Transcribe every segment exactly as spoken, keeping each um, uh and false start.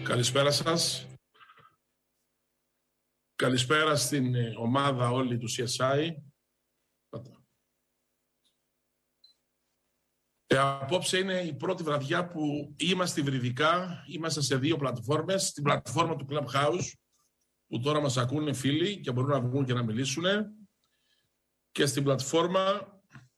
Καλησπέρα σας. Καλησπέρα στην ομάδα όλη του σι ες άι. Ε, απόψε είναι η πρώτη βραδιά που είμαστε υβριδικά, είμαστε σε δύο πλατφόρμες. Στην πλατφόρμα του Clubhouse, που τώρα μας ακούνε φίλοι και μπορούν να βγουν και να μιλήσουν, και στην πλατφόρμα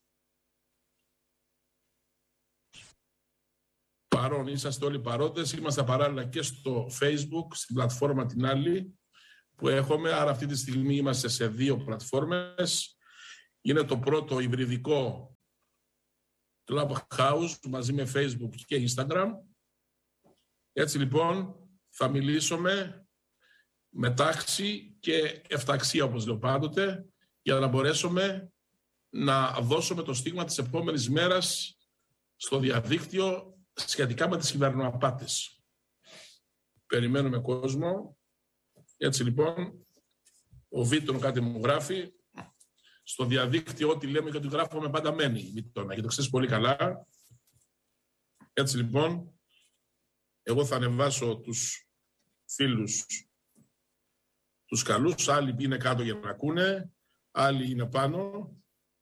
παρόν, είσαστε όλοι παρόντες, είμαστε παράλληλα και στο Facebook, στην πλατφόρμα την άλλη που έχουμε, άρα αυτή τη στιγμή είμαστε σε δύο πλατφόρμες. Είναι το πρώτο υβριδικό Clubhouse μαζί με Facebook και Instagram. Έτσι λοιπόν θα μιλήσουμε με τάξη και εφταξία, όπως λέω πάντοτε, για να μπορέσουμε να δώσουμε το στίγμα της επόμενης μέρας στο διαδίκτυο σχετικά με τις κυβερνοαπάτες. Περιμένουμε κόσμο. Έτσι λοιπόν, ο Βίτον κάτι μου γράφει. Στο διαδίκτυο ό,τι λέμε και ό,τι γράφουμε πάντα μένει, Βίτονα, και το ξέρεις πολύ καλά. Έτσι λοιπόν, εγώ θα ανεβάσω τους φίλους τους καλούς, άλλοι είναι κάτω για να ακούνε, άλλοι είναι πάνω.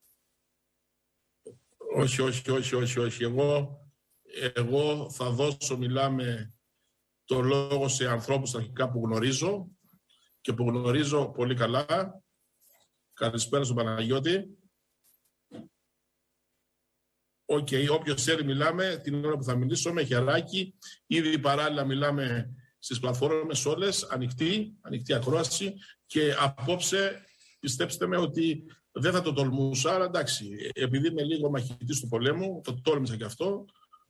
Όχι, όχι, όχι, όχι, όχι. Εγώ, εγώ θα δώσω, μιλάμε, το λόγο σε ανθρώπους αρχικά που γνωρίζω και που γνωρίζω πολύ καλά. Καλησπέρα στον Παναγιώτη. Οκ, okay, όποιος θέλει μιλάμε, την ώρα που θα μιλήσω με χεράκι. Ήδη παράλληλα μιλάμε στις πλατφόρμες όλες, ανοιχτή, ανοιχτή ακρόαση, και απόψε πιστέψτε με ότι δεν θα το τολμούσα, αλλά εντάξει, επειδή είμαι λίγο μαχητής του πολέμου, το τόλμησα και αυτό,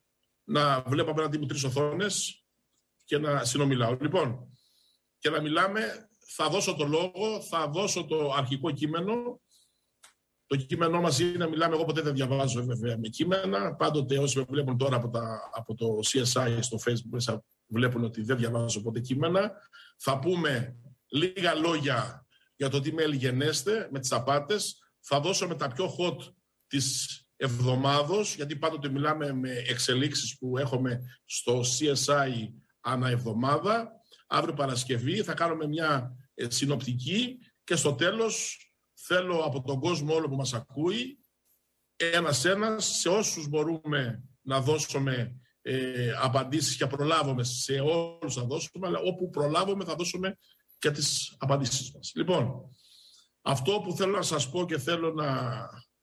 να βλέπω απέναντι μου τρεις οθόνες και να συνομιλάω. Λοιπόν, και να μιλάμε, θα δώσω το λόγο, θα δώσω το αρχικό κείμενο. Το κείμενό μας είναι να μιλάμε, εγώ ποτέ δεν διαβάζω βέβαια με κείμενα. Πάντοτε όσοι με βλέπουν τώρα από, τα, από το σι ες άι στο Facebook βλέπουν ότι δεν διαβάζω ποτέ κείμενα. Θα πούμε λίγα λόγια για το τι με ελγενέστε με τις απάτες. Θα δώσω με τα πιο hot της εβδομάδος, γιατί πάντοτε μιλάμε με εξελίξεις που έχουμε στο σι ες άι ανά εβδομάδα. Αύριο Παρασκευή θα κάνουμε μια ε, συνοπτική και στο τέλος θέλω από τον κόσμο όλο που μας ακούει, ένας-ένας, σε όσους μπορούμε να δώσουμε ε, απαντήσεις και προλάβουμε, σε όλους θα δώσουμε, αλλά όπου προλάβουμε θα δώσουμε και τις απαντήσεις μας. Λοιπόν, αυτό που θέλω να σας πω και θέλω να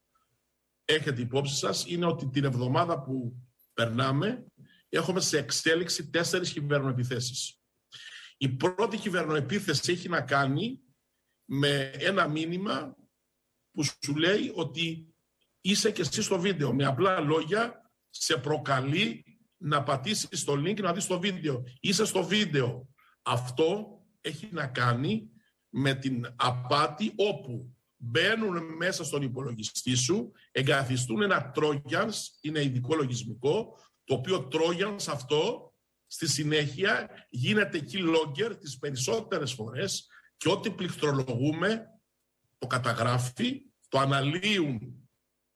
έχετε υπόψη σας είναι ότι την εβδομάδα που περνάμε έχουμε σε εξέλιξη τέσσερις κυβερνοεπιθέσεις. Η πρώτη κυβερνοεπίθεση έχει να κάνει με ένα μήνυμα που σου λέει ότι είσαι και εσύ στο βίντεο. Με απλά λόγια σε προκαλεί να πατήσεις το link να δεις το βίντεο. Είσαι στο βίντεο. Αυτό έχει να κάνει με την απάτη όπου μπαίνουν μέσα στον υπολογιστή σου, εγκαθιστούν ένα Trojans, είναι ειδικό λογισμικό, το οποίο Trojans αυτό στη συνέχεια γίνεται keylogger τις περισσότερες φορές και ό,τι πληκτρολογούμε το καταγράφει, το αναλύουν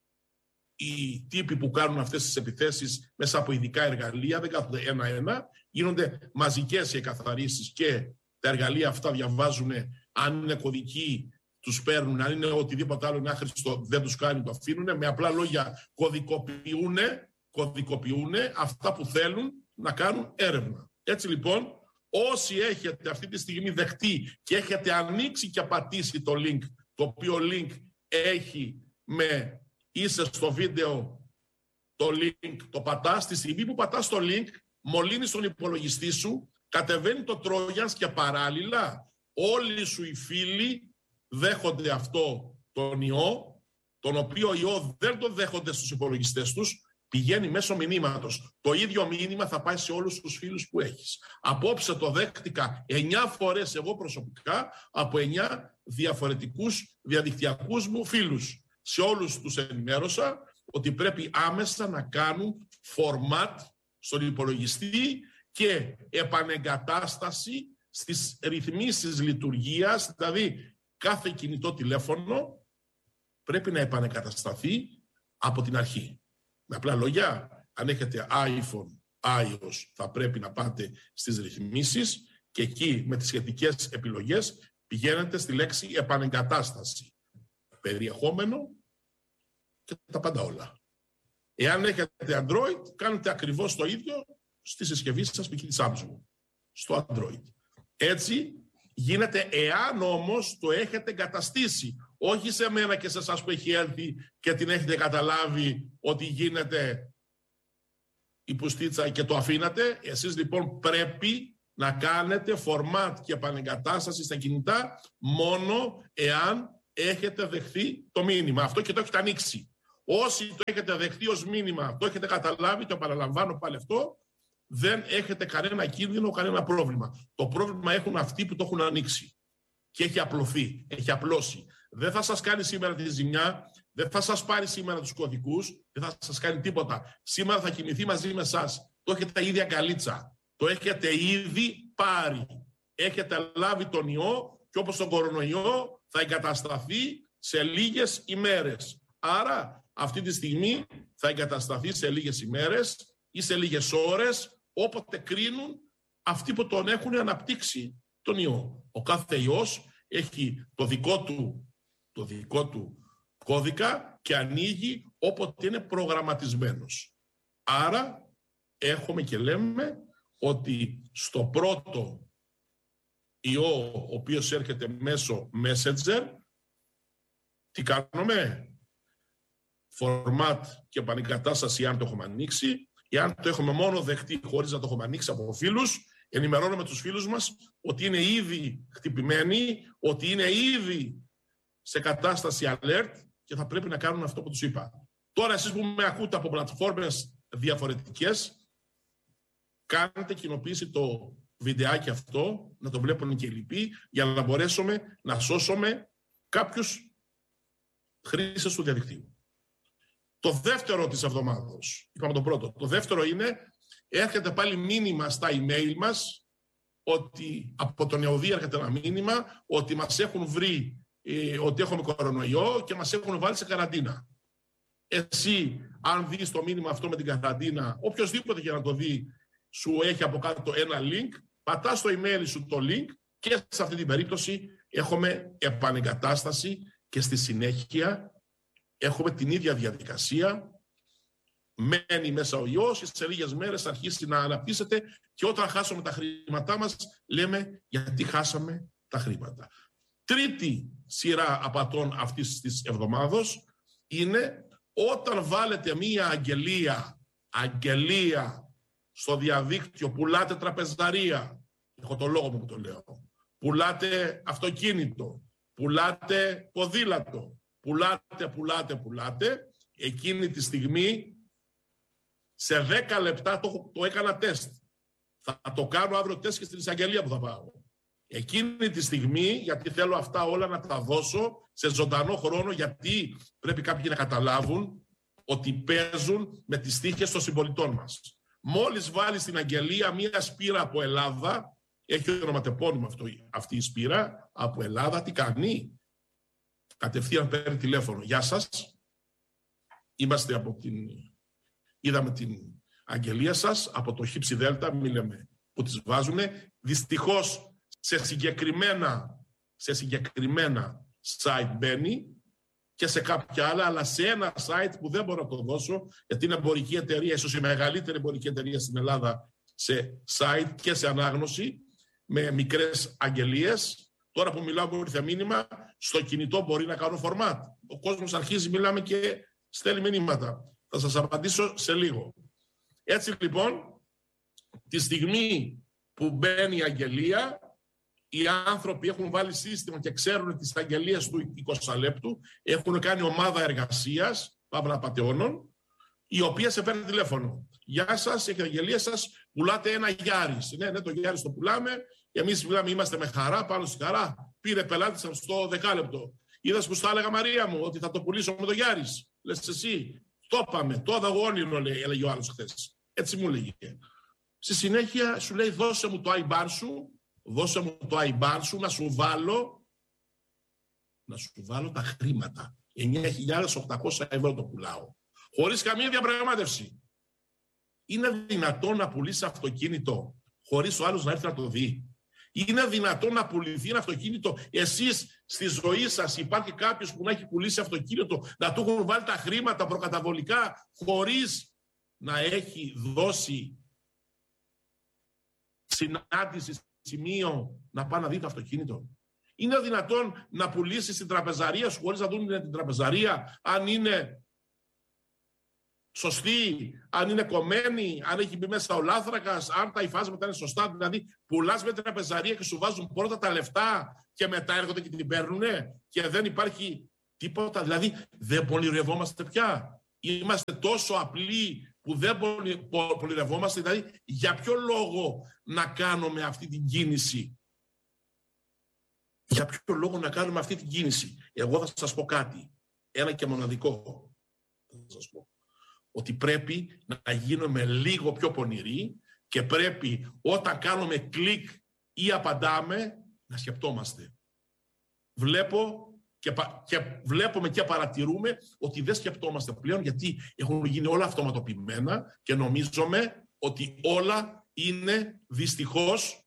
οι τύποι που κάνουν αυτές τις επιθέσεις μέσα από ειδικά εργαλεία, δεν κάθονται ένα-ένα, γίνονται μαζικές οι εκαθαρίσεις και τα εργαλεία αυτά διαβάζουν, αν είναι κωδικοί τους παίρνουν, αν είναι οτιδήποτε άλλο είναι άχρηστο δεν τους κάνει, το αφήνουν, με απλά λόγια κωδικοποιούν, κωδικοποιούν αυτά που θέλουν να κάνουν έρευνα. Έτσι λοιπόν, όσοι έχετε αυτή τη στιγμή δεχτεί και έχετε ανοίξει και πατήσει το link, το οποίο link έχει με είσαι στο βίντεο, το link το πατάς, τη στιγμή που πατάς το link, μολύνεις τον υπολογιστή σου, κατεβαίνει το Trojans και παράλληλα όλοι σου οι φίλοι δέχονται αυτό τον ιό, τον οποίο ιό δεν τον δέχονται στους υπολογιστές τους, πηγαίνει μέσω μηνύματος. Το ίδιο μήνυμα θα πάει σε όλους τους φίλους που έχεις. Απόψε το δέχτηκα εννιά φορές εγώ προσωπικά από εννιά διαφορετικούς διαδικτυακούς μου φίλους. Σε όλους τους ενημέρωσα ότι πρέπει άμεσα να κάνουν format στον υπολογιστή και επανεγκατάσταση στις ρυθμίσεις λειτουργίας, δηλαδή κάθε κινητό τηλέφωνο πρέπει να επανεγκατασταθεί από την αρχή. Με απλά λόγια, αν έχετε iPhone iOS θα πρέπει να πάτε στις ρυθμίσεις και εκεί με τις σχετικές επιλογές πηγαίνετε στη λέξη επανεγκατάσταση. Περιεχόμενο και τα πάντα όλα. Εάν έχετε Android, κάνετε ακριβώς το ίδιο στη συσκευή σας, π.χ. τη Samsung, στο Android. Έτσι γίνεται, εάν όμως το έχετε εγκαταστήσει. Όχι σε μένα και σε εσάς που έχει έλθει και την έχετε καταλάβει ότι γίνεται η πουστίτσα και το αφήνατε. Εσείς λοιπόν πρέπει να κάνετε format και επανεγκατάσταση στα κινητά μόνο εάν έχετε δεχθεί το μήνυμα. Αυτό και το έχετε ανοίξει. Όσοι το έχετε δεχτεί ως μήνυμα, το έχετε καταλάβει, το επαναλαμβάνω πάλι αυτό, δεν έχετε κανένα κίνδυνο, κανένα πρόβλημα. Το πρόβλημα έχουν αυτοί που το έχουν ανοίξει. Και έχει απλωθεί, έχει απλώσει. Δεν θα σας κάνει σήμερα τη ζημιά, δεν θα σας πάρει σήμερα τους κωδικούς, δεν θα σας κάνει τίποτα. Σήμερα θα κοιμηθεί μαζί με εσάς. Το έχετε ήδη αγκαλίτσα. Το έχετε ήδη πάρει. Έχετε λάβει τον ιό και όπως τον κορονοϊό θα εγκατασταθεί σε λίγες ημέρες. Άρα αυτή τη στιγμή θα εγκατασταθεί σε λίγες ημέρες ή σε λίγες ώρες, όποτε κρίνουν αυτοί που τον έχουν αναπτύξει τον ιό. Ο κάθε ιός έχει το δικό του, το δικό του κώδικα και ανοίγει όποτε είναι προγραμματισμένος. Άρα έχουμε και λέμε ότι στο πρώτο ιό, ο οποίος έρχεται μέσω Messenger, τι κάνουμε? Format και επανεγκατάσταση αν το έχουμε ανοίξει. Εάν το έχουμε μόνο δεχτεί χωρίς να το έχουμε ανοίξει από φίλους, ενημερώνουμε τους φίλους μας ότι είναι ήδη χτυπημένοι, ότι είναι ήδη σε κατάσταση alert και θα πρέπει να κάνουν αυτό που τους είπα. Τώρα εσείς που με ακούτε από πλατφόρμες διαφορετικές, κάνετε κοινοποίηση το βιντεάκι αυτό, να το βλέπουν και οι λοιποί, για να μπορέσουμε να σώσουμε κάποιους χρήστες του διαδικτύου. Το δεύτερο της εβδομάδος, είπαμε το πρώτο, το δεύτερο είναι, έρχεται πάλι μήνυμα στα email μας, ότι από τον ΕΟΔΗ έρχεται ένα μήνυμα, ότι μας έχουν βρει, ε, ότι έχουμε κορονοϊό και μας έχουν βάλει σε καραντίνα. Εσύ, αν δεις το μήνυμα αυτό με την καραντίνα, οποιοσδήποτε για να το δει, σου έχει από κάτω ένα link, πατάς στο email σου το link και σε αυτή την περίπτωση έχουμε επανεγκατάσταση και στη συνέχεια έχουμε την ίδια διαδικασία, μένει μέσα ο ιός, σε λίγες μέρες αρχίσει να αναπτύσσεται και όταν χάσουμε τα χρήματά μας λέμε γιατί χάσαμε τα χρήματα. Τρίτη σειρά απατών αυτής της εβδομάδος είναι όταν βάλετε μία αγγελία, αγγελία στο διαδίκτυο, πουλάτε τραπεζαρία, έχω το λόγο μου που το λέω, πουλάτε αυτοκίνητο, πουλάτε ποδήλατο, πουλάτε, πουλάτε, πουλάτε, εκείνη τη στιγμή σε δέκα λεπτά το, το έκανα τεστ. Θα το κάνω αύριο τεστ και στην εισαγγελία που θα πάω. Εκείνη τη στιγμή, γιατί θέλω αυτά όλα να τα δώσω σε ζωντανό χρόνο, γιατί πρέπει κάποιοι να καταλάβουν ότι παίζουν με τις τύχες των συμπολιτών μας. Μόλις βάλει στην αγγελία μία σπήρα από Ελλάδα, έχει ονοματεπώνυμο αυτό, αυτή η σπήρα από Ελλάδα, τι κάνει? Κατευθείαν παίρνει τηλέφωνο. Γεια σας, είμαστε από την... είδαμε την αγγελία σας, από το Χ Δέλτα, μη λέμε που τις βάζουνε. Δυστυχώς σε συγκεκριμένα, σε συγκεκριμένα site μπαίνει και σε κάποια άλλα, αλλά σε ένα site που δεν μπορώ να το δώσω, γιατί είναι εμπορική εταιρεία, ίσως η μεγαλύτερη εμπορική εταιρεία στην Ελλάδα, σε site και σε ανάγνωση, με μικρές αγγελίες. Τώρα που μιλάω μου ήρθε μήνυμα, στο κινητό μπορεί να κάνω format. Ο κόσμος αρχίζει, μιλάμε και στέλνει μηνύματα. Θα σας απαντήσω σε λίγο. Έτσι λοιπόν, τη στιγμή που μπαίνει η αγγελία, οι άνθρωποι έχουν βάλει σύστημα και ξέρουν τις αγγελίες του είκοσι λεπτού, έχουν κάνει ομάδα εργασίας, παύλα πατεώνων, η οποία σε παίρνει τηλέφωνο. Γεια σας, έχει αγγελία σας, πουλάτε ένα Γιάρης. Ναι, ναι, το Γιάρης το πουλάμε. Εμείς μιλάμε, είμαστε με χαρά, πάνω στη χαρά. Πήρε πελάτη σας στο δεκάλεπτο. Είδες που στα έλεγα, Μαρία μου, ότι θα το πουλήσω με το Γιάρης. Λες εσύ, το είπαμε, το αδαγόνιρο, έλεγε ο άλλος χθες. Έτσι μου έλεγε. Στη συνέχεια σου λέει, δώσε μου το άι μπαν σου, δώσε μου το άι μπαν σου, να σου βάλω, να σου βάλω τα χρήματα. εννιά χιλιάδες οκτακόσια ευρώ το πουλάω. Χωρίς καμία διαπραγμάτευση. Είναι δυνατόν να πουλήσει αυτοκίνητο χωρίς ο άλλος να έρθει να το δει? Είναι δυνατόν να πουληθεί ένα αυτοκίνητο? Εσείς στη ζωή σας υπάρχει κάποιος που να έχει πουλήσει αυτοκίνητο, να του έχουν βάλει τα χρήματα προκαταβολικά χωρίς να έχει δώσει συνάντηση, σημείο να πάει να δει το αυτοκίνητο? Είναι δυνατόν να πουλήσει την τραπεζαρία σου χωρίς να δουν την τραπεζαρία, αν είναι σωστή, αν είναι κομμένη, αν έχει μπει μέσα ο λάθρακας, αν τα υφάσματα είναι σωστά? Δηλαδή, πουλάς με την τραπεζαρία και σου βάζουν πρώτα τα λεφτά και μετά έρχονται και την παίρνουνε και δεν υπάρχει τίποτα. Δηλαδή, δεν πονηρευόμαστε πια. Είμαστε τόσο απλοί που δεν πονηρευόμαστε. Δηλαδή, για ποιο λόγο να κάνουμε αυτή την κίνηση? Για ποιο λόγο να κάνουμε αυτή την κίνηση? Εγώ θα σας πω κάτι. Ένα και μοναδικό. Θα σας πω. Ότι πρέπει να γίνουμε λίγο πιο πονηροί και πρέπει όταν κάνουμε κλικ ή απαντάμε να σκεπτόμαστε. Βλέπω και, και βλέπουμε και παρατηρούμε ότι δεν σκεπτόμαστε πλέον, γιατί έχουν γίνει όλα αυτοματοποιημένα και νομίζουμε ότι όλα είναι δυστυχώς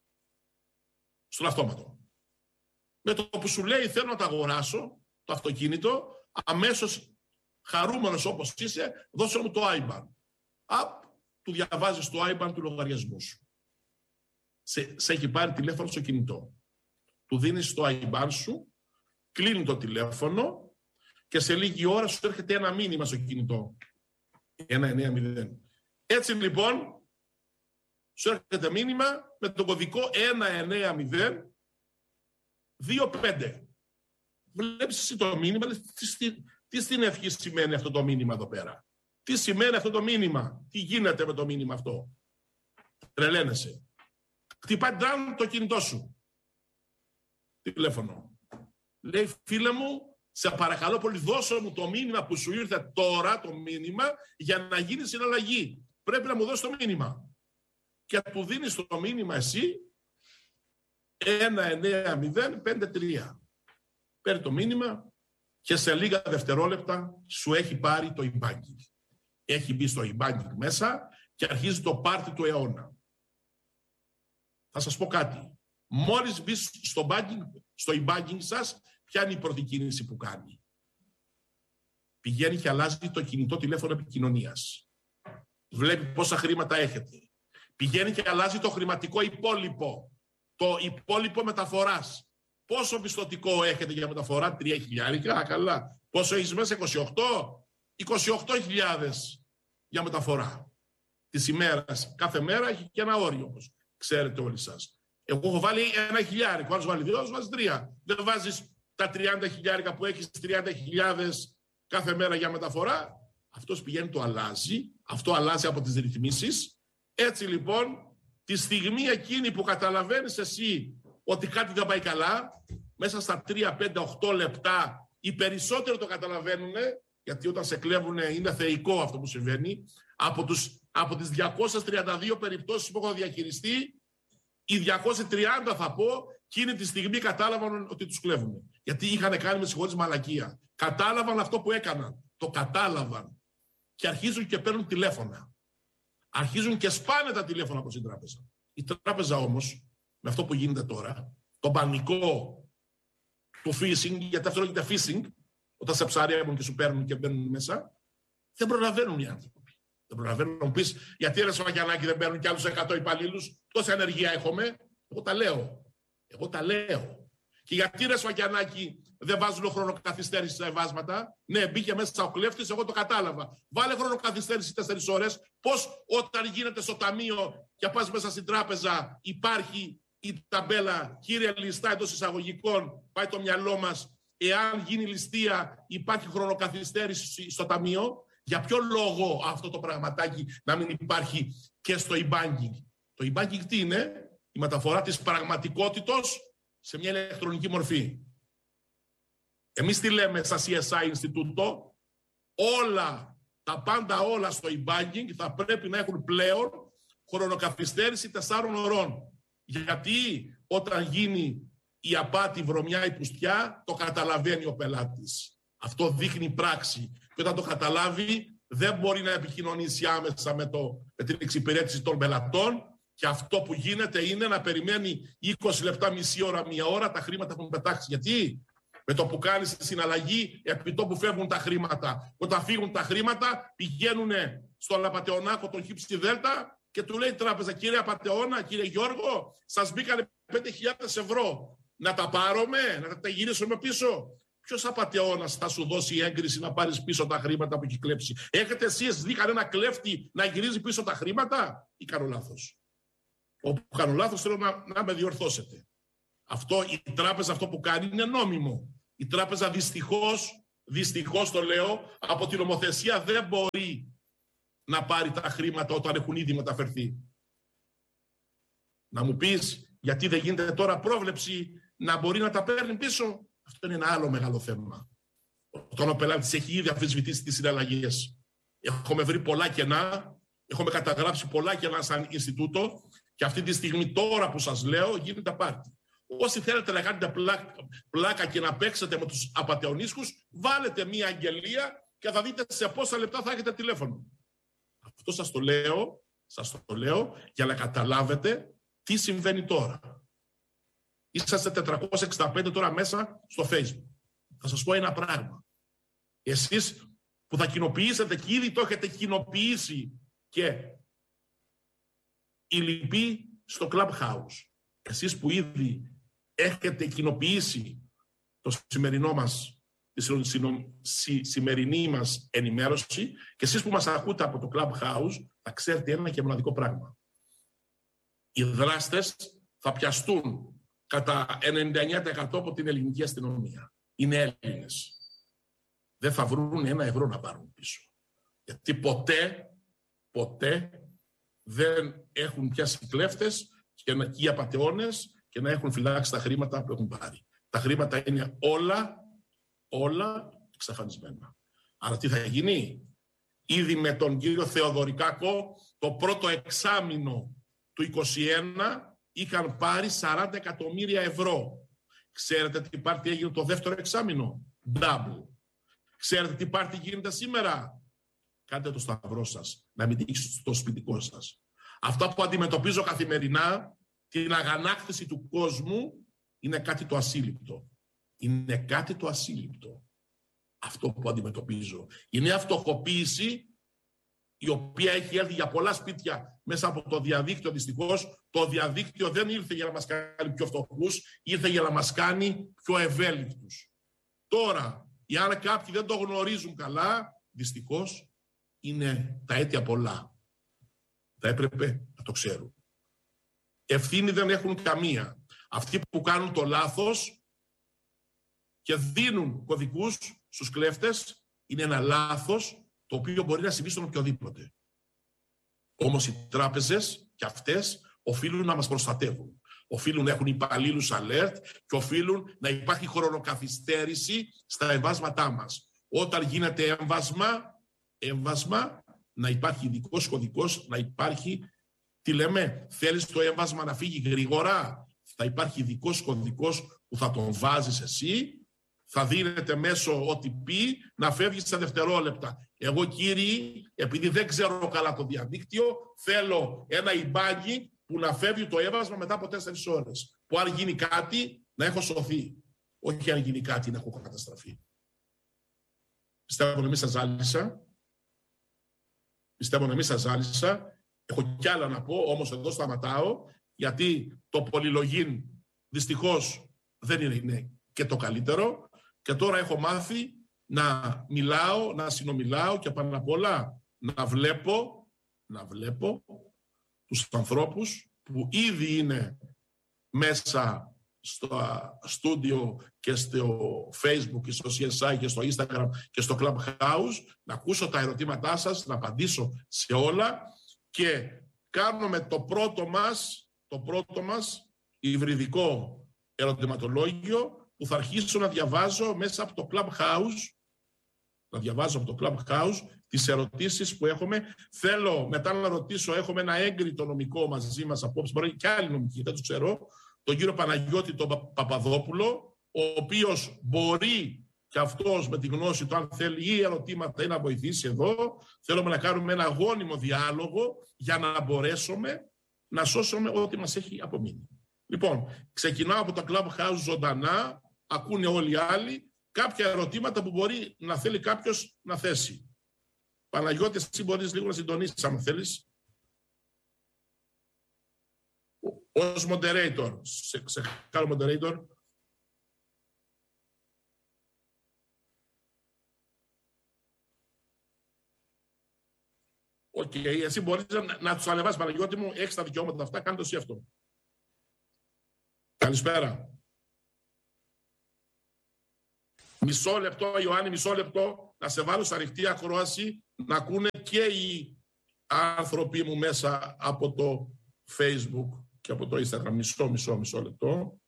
στον αυτόματο. Με το που σου λέει θέλω να το αγοράσω το αυτοκίνητο, αμέσως χαρούμενος όπως είσαι, δώσε μου το άι μπαν. Απ, του διαβάζεις το άι μπαν του λογαριασμού σου. Σε, σε έχει πάρει τηλέφωνο στο κινητό. Του δίνεις το άι μπαν σου, κλείνει το τηλέφωνο και σε λίγη ώρα σου έρχεται ένα μήνυμα στο κινητό. ένα εννιά μηδέν. Έτσι λοιπόν, σου έρχεται μήνυμα με τον κωδικό ένα εννιά μηδέν δύο πέντε. Βλέπεις εσύ το μήνυμα, τι, τι στην ευχή σημαίνει αυτό το μήνυμα εδώ πέρα? Τι σημαίνει αυτό το μήνυμα? Τι γίνεται με το μήνυμα αυτό? Τρελαίνεσαι. Χτυπάει down το κινητό σου. Τηλέφωνο. Λέει, φίλε μου, σε παρακαλώ πολύ, δώσε μου το μήνυμα που σου ήρθε τώρα, το μήνυμα, για να γίνει συναλλαγή. Πρέπει να μου δώσει το μήνυμα. Και του δίνεις το μήνυμα εσύ ένα εννιά μηδέν πέντε τρία. Παίρνει το μήνυμα και σε λίγα δευτερόλεπτα σου έχει πάρει το e-banking. Έχει μπει στο e-banking μέσα και αρχίζει το πάρτι του αιώνα. Θα σας πω κάτι. Μόλις μπει στο, banking, στο e-banking σας, ποια είναι η πρώτη κίνηση που κάνει? Πηγαίνει και αλλάζει το κινητό τηλέφωνο επικοινωνίας. Βλέπει πόσα χρήματα έχετε. Πηγαίνει και αλλάζει το χρηματικό υπόλοιπο. Το υπόλοιπο μεταφοράς. Πόσο πιστωτικό έχετε για μεταφορά? Τρία χιλιάρικα, καλά. Πόσο έχεις μέσα? είκοσι οκτώ. είκοσι οκτώ χιλιάδες για μεταφορά της ημέρας. Κάθε μέρα έχει και ένα όριο, όπως ξέρετε όλοι σας. Εγώ έχω βάλει ένα χιλιάρικο, άλλος βάλει δύο, άλλος βάζει τρία. Δεν βάζεις τα τριάντα χιλιάρικα που έχεις, τριάντα χιλιάδες κάθε μέρα για μεταφορά. Αυτός πηγαίνει, το αλλάζει. Αυτό αλλάζει από τις ρυθμίσεις. Έτσι λοιπόν, τη στιγμή εκείνη που καταλαβαίνεις εσύ ότι κάτι δεν πάει καλά, μέσα στα τρία, πέντε, οκτώ λεπτά οι περισσότεροι το καταλαβαίνουν, γιατί όταν σε κλέβουν είναι θεϊκό αυτό που συμβαίνει. Από, τους, από τις διακόσιες τριάντα δύο περιπτώσεις που έχω διαχειριστεί, οι διακόσιες τριάντα θα πω, και εκείνη τη στιγμή κατάλαβαν ότι τους κλέβουν. Γιατί είχαν κάνει, με συγχωρείς, μαλακία. Κατάλαβαν αυτό που έκαναν. Το κατάλαβαν. Και αρχίζουν και παίρνουν τηλέφωνα. Αρχίζουν και σπάνε τα τηλέφωνα από την τράπεζα. Η τράπεζα όμως, με αυτό που γίνεται τώρα, το πανικό του phishing, γιατί αυτό λέγεται phishing, όταν σε ψαρεύουν και σου παίρνουν και μπαίνουν μέσα, δεν προλαβαίνουν οι άνθρωποι. Δεν προλαβαίνουν να πεις, γιατί ένα Σαββαγιαννάκη δεν παίρνουν κι άλλους εκατό υπαλλήλους, τόση ανεργία έχουμε. Εγώ τα λέω. Εγώ τα λέω. Και γιατί ρε Σαββαγιαννάκη δεν βάζουν χρονοκαθυστέρηση στα εμβάσματα? Ναι, μπήκε μέσα ο κλέφτης, εγώ το κατάλαβα. Βάλε χρονοκαθυστέρηση τέσσερις ώρες. Πώς όταν γίνεται στο ταμείο και πας μέσα στην τράπεζα υπάρχει η ταμπέλα, κύριε ληστά εντός εισαγωγικών, πάει το μυαλό μας, εάν γίνει ληστεία υπάρχει χρονοκαθυστέρηση στο ταμείο? Για ποιο λόγο αυτό το πραγματάκι να μην υπάρχει και στο e-banking? Το e-banking τι είναι? Η μεταφορά της πραγματικότητος σε μια ηλεκτρονική μορφή. Εμείς τι λέμε στα σι ες άι Ινστιτούτο? Όλα, τα πάντα όλα στο e-banking θα πρέπει να έχουν πλέον χρονοκαθυστέρηση τεσσάρων ωρών. Γιατί όταν γίνει η απάτη, η βρωμιά, η πουστιά, το καταλαβαίνει ο πελάτης. Αυτό δείχνει πράξη. Και όταν το καταλάβει, δεν μπορεί να επικοινωνήσει άμεσα με, το, με την εξυπηρέτηση των πελατών και αυτό που γίνεται είναι να περιμένει είκοσι λεπτά, μισή ώρα, μία ώρα τα χρήματα που πετάξει. Γιατί με το που κάνεις τη συναλλαγή, επί το που φεύγουν τα χρήματα. Όταν φύγουν τα χρήματα, πηγαίνουν στον απατεωνάκο, τον Χύψη Δέλτα και του λέει η τράπεζα, κύριε Απατεώνα, κύριε Γιώργο, σας μπήκανε πέντε χιλιάδες ευρώ. Να τα πάρουμε, να τα γυρίσουμε πίσω. Ποιος απατεώνας θα σου δώσει έγκριση να πάρεις πίσω τα χρήματα που έχει κλέψει? Έχετε εσείς δει κανένα κλέφτη να γυρίζει πίσω τα χρήματα ή κάνω λάθος? Όπου κάνω λάθος θέλω να, να με διορθώσετε. Αυτό, η τράπεζα αυτό που κάνει είναι νόμιμο. Η τράπεζα δυστυχώς, δυστυχώς το λέω, από την νομοθεσία δεν μπορεί να πάρει τα χρήματα όταν έχουν ήδη μεταφερθεί. Να μου πεις γιατί δεν γίνεται τώρα πρόβλεψη να μπορεί να τα παίρνει πίσω? Αυτό είναι ένα άλλο μεγάλο θέμα. Όταν ο πελάτης έχει ήδη αμφισβητήσει τις συναλλαγές. Έχουμε βρει πολλά κενά, έχουμε καταγράψει πολλά κενά σαν Ινστιτούτο και αυτή τη στιγμή τώρα που σας λέω γίνεται πάρτι. Όσοι θέλετε να κάνετε πλάκα, πλάκα και να παίξετε με τους απατεωνίσκους, βάλετε μία αγγελία και θα δείτε σε πόσα λεπτά θα έχετε τηλέφωνο. Αυτό σας το λέω, σας το λέω για να καταλάβετε τι συμβαίνει τώρα. Είσαστε τετρακόσια εξήντα πέντε τώρα μέσα στο Facebook. Θα σας πω ένα πράγμα. Εσείς που θα κοινοποιήσετε και ήδη το έχετε κοινοποιήσει και οι λοιποί στο Clubhouse. Εσείς που ήδη έχετε κοινοποιήσει το σημερινό μας, τη σημερινή μας ενημέρωση και εσείς που μας ακούτε από το Clubhouse θα ξέρετε ένα και μοναδικό πράγμα. Οι δράστες θα πιαστούν κατά ενενήντα εννέα τοις εκατό από την ελληνική αστυνομία. Είναι Έλληνες. Δεν θα βρουν ένα ευρώ να πάρουν πίσω. Γιατί ποτέ, ποτέ δεν έχουν πιάσει κλέφτες και οι απατεώνες και να έχουν φυλάξει τα χρήματα που έχουν πάρει. Τα χρήματα είναι όλα, όλα εξαφανισμένα. Άρα τι θα γίνει? Ήδη με τον κύριο Θεοδωρικάκο το πρώτο εξάμηνο του είκοσι ένα είχαν πάρει σαράντα εκατομμύρια ευρώ. Ξέρετε τι πάρτι έγινε το δεύτερο εξάμηνο? Double. Ξέρετε τι πάρτι γίνεται σήμερα? Κάντε το σταυρό σας, να μην τύχει στο σπιτικό σας. Αυτά που αντιμετωπίζω καθημερινά, την αγανάκτηση του κόσμου, είναι κάτι το ασύλληπτο. Είναι κάτι το ασύλληπτο. Αυτό που αντιμετωπίζω. Είναι μια φτωχοποίηση η οποία έχει έρθει για πολλά σπίτια μέσα από το διαδίκτυο. Δυστυχώς, το διαδίκτυο δεν ήρθε για να μας κάνει πιο φτωχούς, ήρθε για να μας κάνει πιο ευέλικτους. Τώρα, εάν κάποιοι δεν το γνωρίζουν καλά, δυστυχώς, είναι τα αίτια πολλά. Θα έπρεπε να το ξέρουν. Ευθύνη δεν έχουν καμία. Αυτοί που κάνουν το λάθος και δίνουν κωδικούς στους κλέφτες είναι ένα λάθος το οποίο μπορεί να συμβεί στον οποιοδήποτε. Όμως οι τράπεζες και αυτές οφείλουν να μας προστατεύουν. Οφείλουν να έχουν υπαλλήλους alert και οφείλουν να υπάρχει χρονοκαθυστέρηση στα εμβάσματά μας. Όταν γίνεται έμβασμα, έμβασμα να υπάρχει ειδικός κωδικός, να υπάρχει, τι λέμε, θέλεις το έμβασμα να φύγει γρήγορα, θα υπάρχει ειδικός κωδικός που θα τον βάζεις εσύ, θα δίνεται μέσω ο τι πι να φεύγει στα δευτερόλεπτα. Εγώ κύριοι, επειδή δεν ξέρω καλά το διαδίκτυο, θέλω ένα ιμπάκι που να φεύγει το έμβασμα μετά από τέσσερις ώρες. Που αν γίνει κάτι, να έχω σωθεί. Όχι αν γίνει κάτι, να έχω καταστραφεί. Πιστεύω να μην σας ζάλισα. Πιστεύω να μην σας ζάλισα. Έχω κι άλλα να πω, όμως εδώ σταματάω, γιατί το πολυλογήν δυστυχώς δεν είναι και το καλύτερο. Και τώρα έχω μάθει να μιλάω, να συνομιλάω και πάνω απ' όλα να βλέπω, να βλέπω τους ανθρώπους που ήδη είναι μέσα στο στούντιο και στο Facebook και στο σι ες άι και στο Instagram και στο Clubhouse, να ακούσω τα ερωτήματά σας, να απαντήσω σε όλα και κάνουμε το πρώτο μας, το πρώτο μας υβριδικό ερωτηματολόγιο που θα αρχίσω να διαβάζω μέσα από το Clubhouse, να διαβάζω από το Clubhouse τις ερωτήσεις που έχουμε. Θέλω μετά να ρωτήσω, έχουμε ένα έγκριτο νομικό μαζί μας απόψε, μπορεί και άλλοι νομικοί, δεν το ξέρω, τον κύριο Παναγιώτη τον Παπαδόπουλο, ο οποίος μπορεί και και αυτός με τη γνώση του αν θέλει ή ερωτήματα ή να βοηθήσει εδώ. Θέλουμε να κάνουμε ένα γόνιμο διάλογο για να μπορέσουμε να σώσουμε ό,τι μας έχει απομείνει. Λοιπόν, ξεκινάω από το Clubhouse ζωντανά, ακούνε όλοι οι άλλοι, κάποια ερωτήματα που μπορεί να θέλει κάποιος να θέσει. Παναγιώτη, εσύ μπορείς λίγο να συντονίσεις, αν θέλεις. Ως moderator, σε, σε κάνω moderator. Οκ, okay, εσύ μπορείς να, να τους ανεβάσεις, Παναγιώτη μου, έχεις τα δικαιώματα αυτά, κάνε το εσύ αυτό. Καλησπέρα. Μισό λεπτό, Ιωάννη, μισό λεπτό, να σε βάλω σε ανοιχτή ακρόαση, να ακούνε και οι άνθρωποι μου μέσα από το Facebook και από το Instagram. Μισό, μισό, μισό λεπτό.